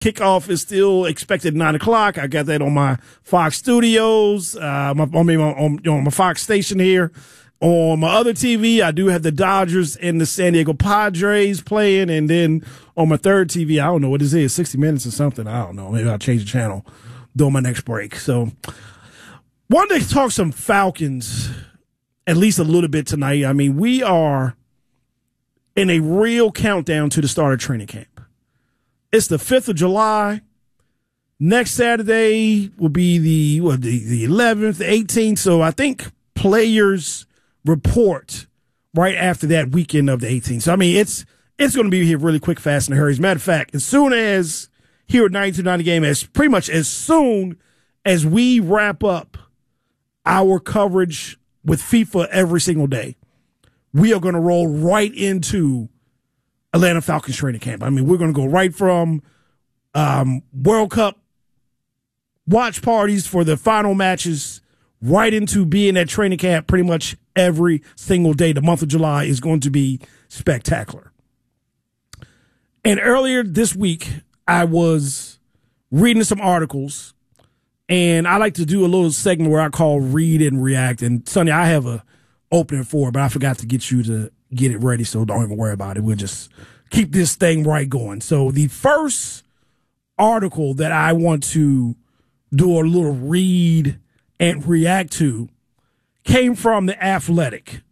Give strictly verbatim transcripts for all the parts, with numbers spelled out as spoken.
Kickoff is still expected at nine o'clock. I got that on my Fox Studios, uh, my, I mean, on, on my Fox station here. On my other T V, I do have the Dodgers and the San Diego Padres playing. And then on my third T V, I don't know what this is, sixty minutes or something. I don't know. Maybe I'll change the channel during my next break. So wanted to talk some Falcons at least a little bit tonight. I mean, we are in a real countdown to the start of training camp. It's the fifth of July. Next Saturday will be the, what, the, the eleventh, the eighteenth. So I think players report right after that weekend of the eighteenth. So, I mean, it's it's going to be here really quick, fast, and a hurry. As a matter of fact, as soon as here at ninety-two ninety Game, as pretty much as soon as we wrap up our coverage with FIFA every single day, we are going to roll right into Atlanta Falcons training camp. I mean, we're going to go right from um, World Cup watch parties for the final matches right into being at training camp pretty much every single day. The month of July is going to be spectacular. And earlier this week, I was reading some articles, and I like to do a little segment where I call Read and React. And, Sonny, I have a opening for it, but I forgot to get you to get it ready, so don't even worry about it. We'll just keep this thing right going. So the first article that I want to do a little read and react to came from The Athletic.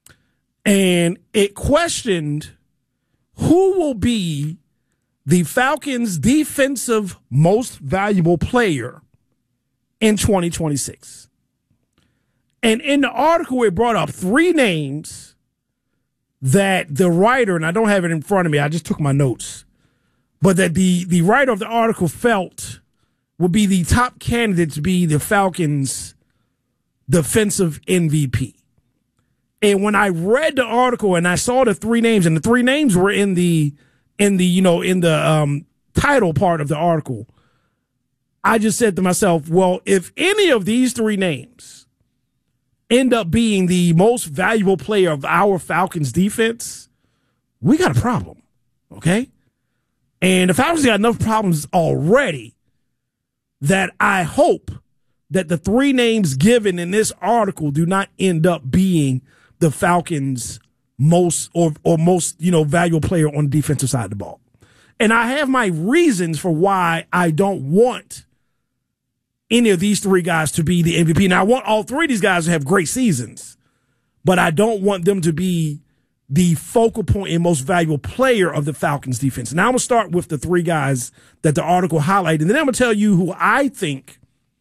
And it questioned who will be the Falcons' defensive most valuable player in twenty twenty-six. And in the article, it brought up three names that the writer, and I don't have it in front of me, I just took my notes, but that the, the writer of the article felt would be the top candidate to be the Falcons' defensive M V P. And when I read the article and I saw the three names, and the three names were in the in the you know in the um, title part of the article, I just said to myself, well, if any of these three names end up being the most valuable player of our Falcons defense, we got a problem, okay? And the Falcons got enough problems already that I hope that the three names given in this article do not end up being the Falcons' most or or most, you know, valuable player on the defensive side of the ball. And I have my reasons for why I don't want any of these three guys to be the M V P. Now, I want all three of these guys to have great seasons, but I don't want them to be the focal point and most valuable player of the Falcons defense. Now I'm going to start with the three guys that the article highlighted, and then I'm going to tell you who I think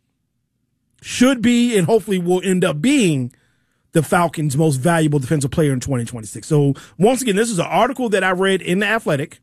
should be and hopefully will end up being the Falcons' most valuable defensive player in twenty twenty-six. So once again, this is an article that I read in The Athletic,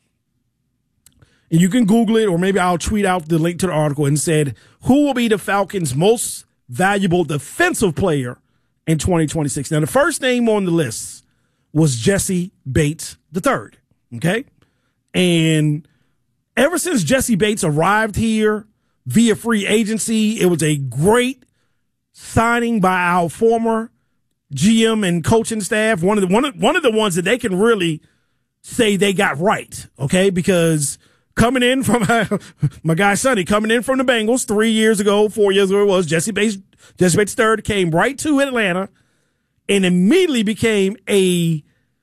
and you can Google it, or maybe I'll tweet out the link to the article, and said, who will be the Falcons' most valuable defensive player in twenty twenty-six? Now, the first name on the list was Jessie Bates the third, okay? And ever since Jessie Bates arrived here via free agency, it was a great signing by our former G M and coaching staff. One of the one of, one of the ones that they can really say they got right, okay? Because coming in from my guy Sonny, coming in from the Bengals three years ago, four years ago it was, Jessie Bates, Jessie Bates the third came right to Atlanta and immediately became a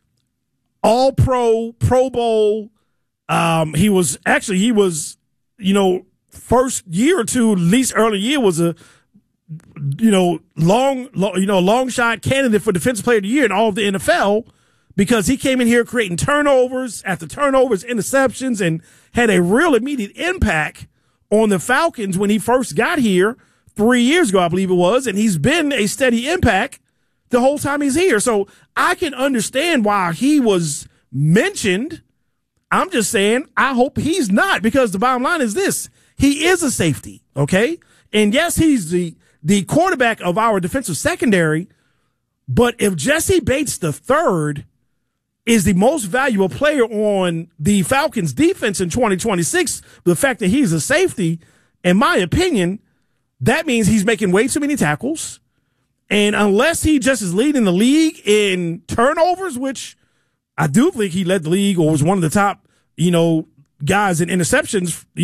all-pro, Pro Bowl. Um, he was actually, he was, you know, first year or two, at least early year, was a, you know, long, long, you know, long shot candidate for Defensive Player of the Year in all of the N F L because he came in here creating turnovers after turnovers, interceptions, and had a real immediate impact on the Falcons when he first got here three years ago, I believe it was, and he's been a steady impact the whole time he's here. So I can understand why he was mentioned. I'm just saying I hope he's not, because the bottom line is this. He is a safety, okay? And yes, he's the, the quarterback of our defensive secondary, but if Jessie Bates the third is the most valuable player on the Falcons defense in twenty twenty-six, the fact that he's a safety, in my opinion, that means he's making way too many tackles. And unless he just is leading the league in turnovers, which I do think he led the league or was one of the top, you know, guys in interceptions,